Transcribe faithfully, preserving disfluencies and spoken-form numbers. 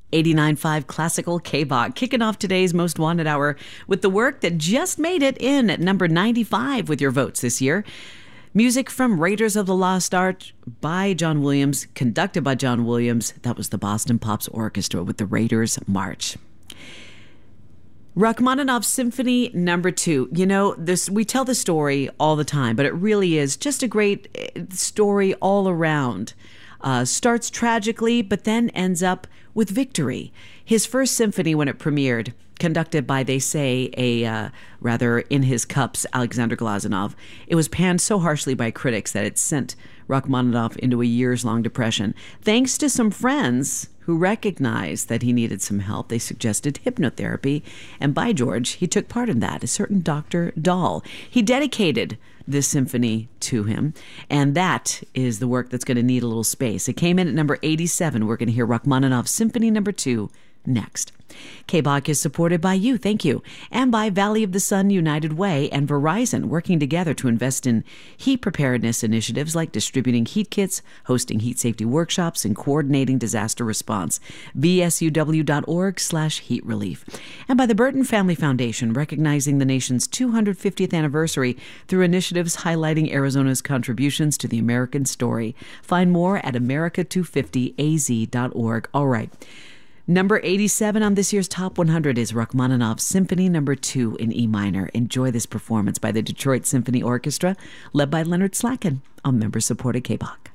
eighty-nine point five Classical K-Bach, kicking off today's Most Wanted Hour with the work that just made it in at number ninety-five with your votes this year. Music from Raiders of the Lost Ark by John Williams, conducted by John Williams. That was the Boston Pops Orchestra with the Raiders March. Rachmaninoff's Symphony Number Two. You know, this we tell the story all the time, but it really is just a great story all around. Uh, starts tragically, but then ends up with victory. His first symphony, when it premiered, conducted by, they say, a uh, rather in his cups Alexander Glazunov, it was panned so harshly by critics that it sent Rachmaninoff into a years-long depression. Thanks to some friends who recognized that he needed some help, they suggested hypnotherapy, and by George, he took part in that, a certain Doctor Dahl. He dedicated this symphony to him, and that is the work that's going to need a little space. It came in at number eighty-seven. We're going to hear Rachmaninoff's Symphony Number Two next. K-Bach is supported by you, thank you, and by Valley of the Sun United Way and Verizon, working together to invest in heat preparedness initiatives like distributing heat kits, hosting heat safety workshops, and coordinating disaster response. V S U W dot org slash heat relief. And by the Burton Family Foundation, recognizing the nation's two hundred fiftieth anniversary through initiatives highlighting Arizona's contributions to the American story. Find more at America two fifty A Z dot org. All right. Number eighty-seven on this year's Top one hundred is Rachmaninoff's Symphony Number Two in E minor. Enjoy this performance by the Detroit Symphony Orchestra, led by Leonard Slacken on member-supported K-Bach.